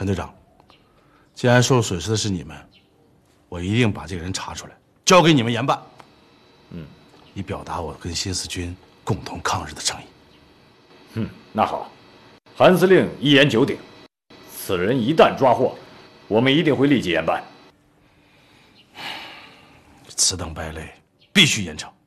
陈队长，既然受损失的是你们，我一定把这个人查出来，交给你们严办。以表达我跟新四军共同抗日的诚意。 那好，韩司令一言九鼎，此人一旦抓获，我们一定会立即严办。 此等败类，必须严惩。